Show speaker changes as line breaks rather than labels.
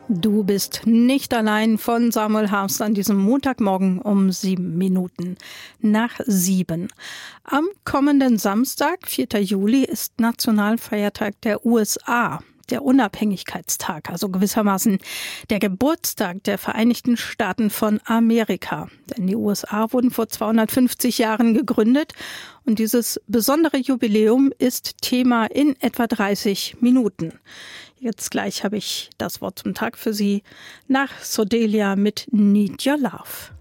Du bist nicht allein von Samuel Harfst an diesem Montagmorgen um 7:07. Am kommenden Samstag, 4. Juli, ist Nationalfeiertag der USA. Der Unabhängigkeitstag, also gewissermaßen der Geburtstag der Vereinigten Staaten von Amerika. Denn die USA wurden vor 250 Jahren gegründet und dieses besondere Jubiläum ist Thema in etwa 30 Minuten. Jetzt gleich habe ich das Wort zum Tag für Sie nach Sodelia mit Need Your Love.